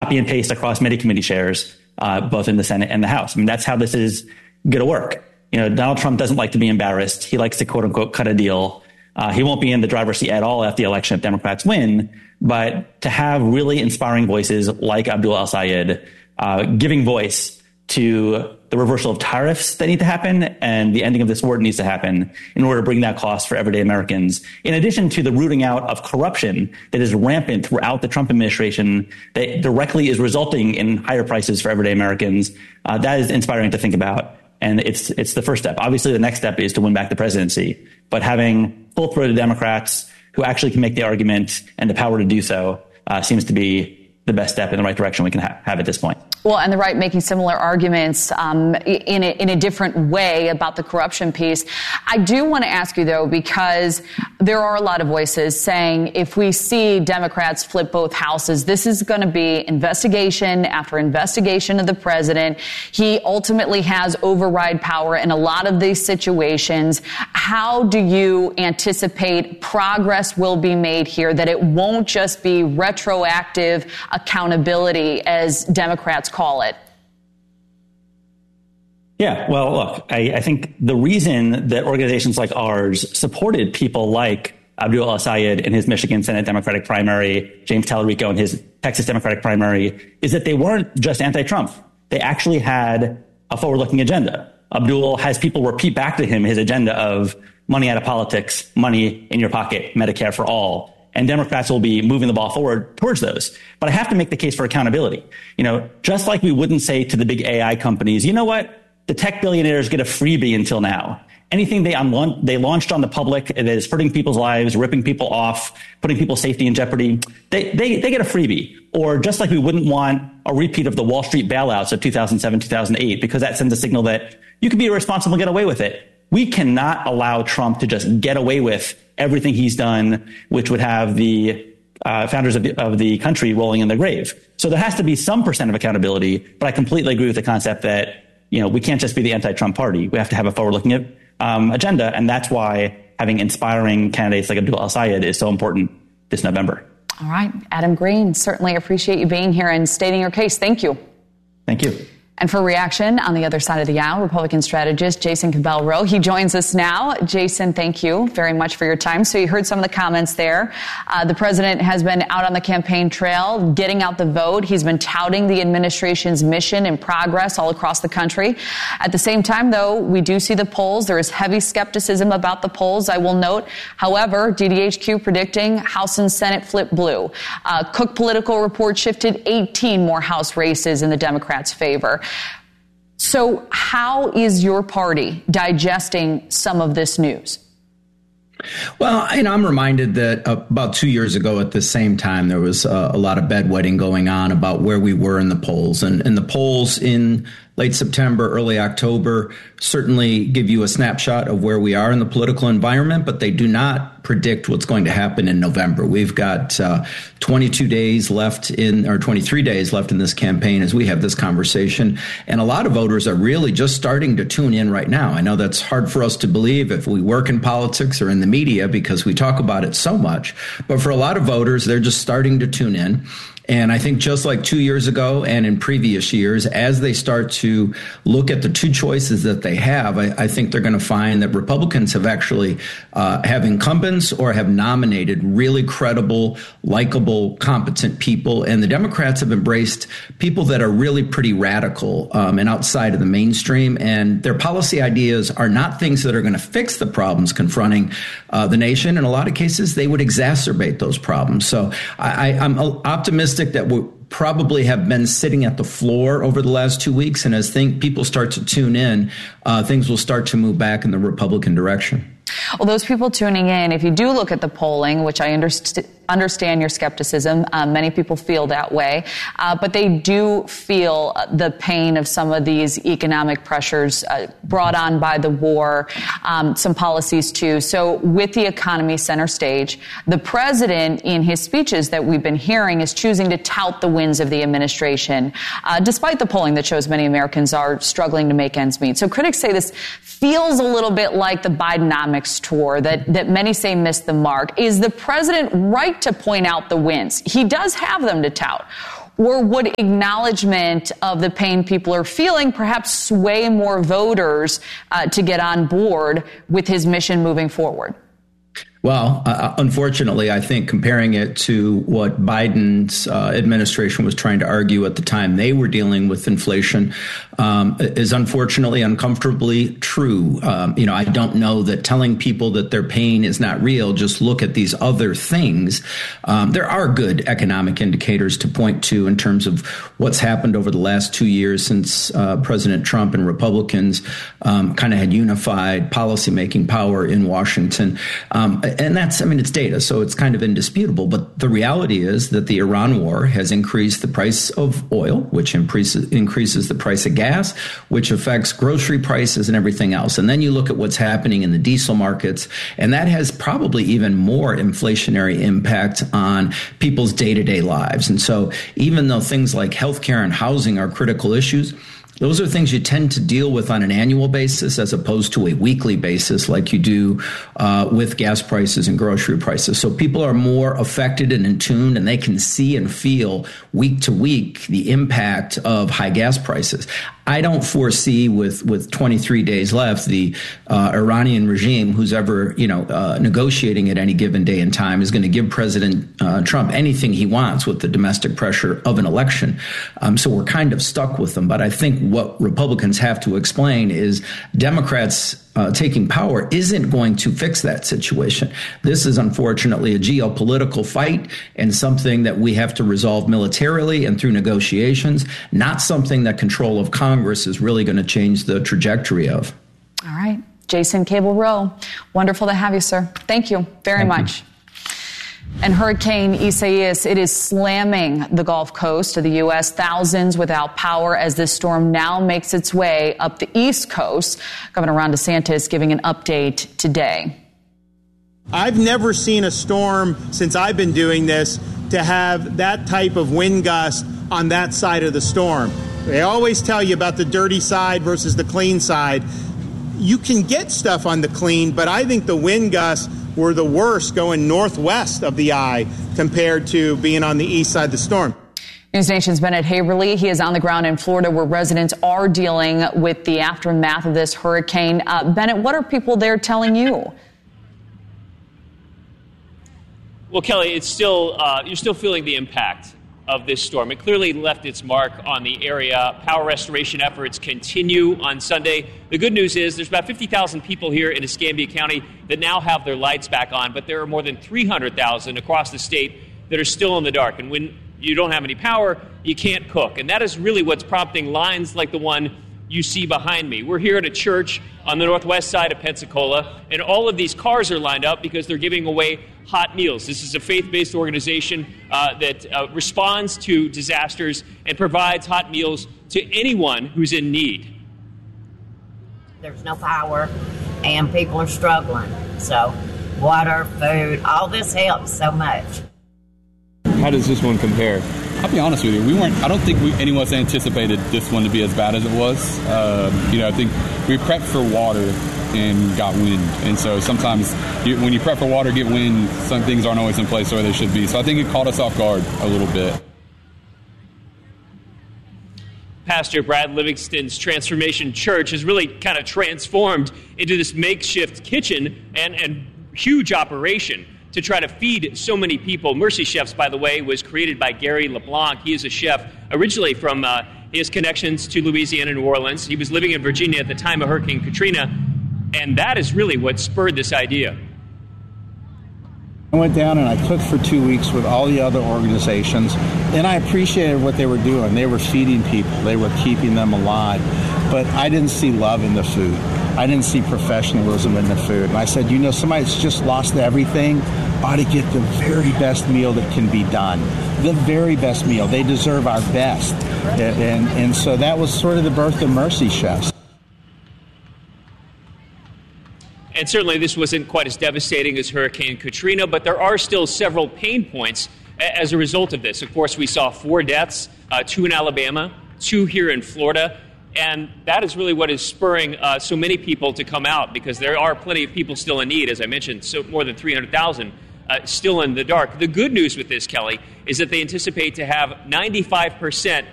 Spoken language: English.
copy and paste across many committee chairs, both in the Senate and the House. I mean, that's how this is going to work. Donald Trump doesn't like to be embarrassed. He likes to, quote unquote, cut a deal. He won't be in the driver's seat at all after the election if Democrats win. But to have really inspiring voices like Abdul El-Sayed, giving voice to the reversal of tariffs that need to happen and the ending of this war needs to happen in order to bring down costs for everyday Americans, in addition to the rooting out of corruption that is rampant throughout the Trump administration that directly is resulting in higher prices for everyday Americans. That is inspiring to think about. And it's the first step. Obviously, the next step is to win back the presidency. But having full-throated Democrats who actually can make the argument and the power to do so seems to be the best step in the right direction we can have at this point. Well, and the right making similar arguments in a different way about the corruption piece. I do want to ask you, though, because there are a lot of voices saying if we see Democrats flip both houses, this is going to be investigation after investigation of the president. He ultimately has override power in a lot of these situations. How do you anticipate progress will be made here, that it won't just be retroactive accountability, as Democrats call it? Yeah, well, look, I think the reason that organizations like ours supported people like Abdul El-Sayed in his Michigan Senate Democratic primary, James Tallarico in his Texas Democratic primary, is that they weren't just anti-Trump. They actually had a forward-looking agenda. Abdul has people repeat back to him his agenda of money out of politics, money in your pocket, Medicare for all. And Democrats will be moving the ball forward towards those. But I have to make the case for accountability. Just like we wouldn't say to the big AI companies, you know what? The tech billionaires get a freebie until now. Anything they launched on the public that is hurting people's lives, ripping people off, putting people's safety in jeopardy, they get a freebie. Or just like we wouldn't want a repeat of the Wall Street bailouts of 2007, 2008, because that sends a signal that you can be irresponsible and get away with it. We cannot allow Trump to just get away with everything he's done, which would have the founders of the country rolling in their grave. So there has to be some percent of accountability, but I completely agree with the concept that, we can't just be the anti-Trump party. We have to have a forward-looking agenda, and that's why having inspiring candidates like Abdul El-Sayed is so important this November. All right. Adam Green, certainly appreciate you being here and stating your case. Thank you. Thank you. And for reaction on the other side of the aisle, Republican strategist Jason Cabell-Rowe. He joins us now. Jason, thank you very much for your time. So you heard some of the comments there. The president has been out on the campaign trail, getting out the vote. He's been touting the administration's mission and progress all across the country. At the same time, though, we do see the polls. There is heavy skepticism about the polls, I will note. However, DDHQ predicting House and Senate flip blue. Cook Political Report shifted 18 more House races in the Democrats' favor. So how is your party digesting some of this news? Well, I'm reminded that about 2 years ago at the same time, there was a lot of bedwetting going on about where we were in the polls. And the polls in late September, early October certainly give you a snapshot of where we are in the political environment, but they do not predict what's going to happen in November. We've got 23 days left in this campaign as we have this conversation. And a lot of voters are really just starting to tune in right now. I know that's hard for us to believe if we work in politics or in the media because we talk about it so much. But for a lot of voters, they're just starting to tune in. And I think just like 2 years ago and in previous years, as they start to look at the two choices that they have, I think they're going to find that Republicans have actually have incumbents or have nominated really credible, likable, competent people. And the Democrats have embraced people that are really pretty radical and outside of the mainstream. And their policy ideas are not things that are going to fix the problems confronting the nation. In a lot of cases, they would exacerbate those problems. So I'm optimistic that we probably have been sitting at the floor over the last 2 weeks. And as people start to tune in, things will start to move back in the Republican direction. Well, those people tuning in, if you do look at the polling, which I understand your skepticism, many people feel that way, but they do feel the pain of some of these economic pressures brought on by the war, some policies too. So with the economy center stage, the president in his speeches that we've been hearing is choosing to tout the wins of the administration, despite the polling that shows many Americans are struggling to make ends meet. So critics say this feels a little bit like the Bidenomics tour that many say missed the mark. Is the president right to point out the wins? He does have them to tout. Or would acknowledgement of the pain people are feeling perhaps sway more voters to get on board with his mission moving forward? Well, unfortunately, I think comparing it to what Biden's administration was trying to argue at the time they were dealing with inflation is unfortunately uncomfortably true. I don't know that telling people that their pain is not real, just look at these other things. There are good economic indicators to point to in terms of what's happened over the last 2 years since President Trump and Republicans kind of had unified policymaking power in Washington. And that's, it's data, so it's kind of indisputable. But the reality is that the Iran war has increased the price of oil, which increases the price of gas, which affects grocery prices and everything else. And then you look at what's happening in the diesel markets, and that has probably even more inflationary impact on people's day-to-day lives. And so even though things like healthcare and housing are critical issues, those are things you tend to deal with on an annual basis as opposed to a weekly basis like you do with gas prices and grocery prices. So people are more affected and in tune, and they can see and feel week to week the impact of high gas prices. I don't foresee with 23 days left the Iranian regime, who's ever negotiating at any given day and time, is going to give President Trump anything he wants with the domestic pressure of an election. So we're kind of stuck with them. But I think what Republicans have to explain is Democrats taking power isn't going to fix that situation. This is unfortunately a geopolitical fight and something that we have to resolve militarily and through negotiations, not something that control of Congress is really going to change the trajectory of. All right. Jason Cable Rowe, wonderful to have you, sir. Thank you very much. And Hurricane Isaias, it is slamming the Gulf Coast of the U.S. Thousands without power as this storm now makes its way up the East Coast. Governor Ron DeSantis giving an update today. I've never seen a storm since I've been doing this to have that type of wind gust on that side of the storm. They always tell you about the dirty side versus the clean side. You can get stuff on the clean, but I think the wind gusts were the worst going northwest of the eye compared to being on the east side of the storm. News Nation's Bennett Haverly. He is on the ground in Florida where residents are dealing with the aftermath of this hurricane. Bennett, what are people there telling you? Well, Kelly, it's still you're still feeling the impact of this storm. It clearly left its mark on the area. Power restoration efforts continue on Sunday. The good news is there's about 50,000 people here in Escambia County that now have their lights back on, but there are more than 300,000 across the state that are still in the dark. And when you don't have any power, you can't cook. And that is really what's prompting lines like the one you see behind me. We're here at a church on the northwest side of Pensacola, and all of these cars are lined up because they're giving away hot meals. This is a faith-based organization that responds to disasters and provides hot meals to anyone who's in need. There's no power, and people are struggling. So water, food, all this helps so much. How does this one compare? I'll be honest with you, I don't think any of us anticipated this one to be as bad as it was. I think we prepped for water and got wind. And so sometimes when you prep for water, get wind, some things aren't always in place where they should be. So I think it caught us off guard a little bit. Pastor Brad Livingston's Transformation Church has really kind of transformed into this makeshift kitchen and huge operation to try to feed so many people. Mercy Chefs, by the way, was created by Gary LeBlanc. He is a chef originally from his connections to Louisiana and New Orleans. He was living in Virginia at the time of Hurricane Katrina, and that is really what spurred this idea. I went down and I cooked for 2 weeks with all the other organizations, and I appreciated what they were doing. They were feeding people. They were keeping them alive. But I didn't see love in the food. I didn't see professionalism in the food. And I said, somebody that's just lost everything ought to get the very best meal that can be done. The very best meal. They deserve our best. And so that was sort of the birth of Mercy Chefs. And certainly this wasn't quite as devastating as Hurricane Katrina, but there are still several pain points as a result of this. Of course, we saw 4 deaths, 2 in Alabama, 2 here in Florida. And that is really what is spurring so many people to come out, because there are plenty of people still in need, as I mentioned, so more than 300,000 still in the dark. The good news with this, Kelly, is that they anticipate to have 95%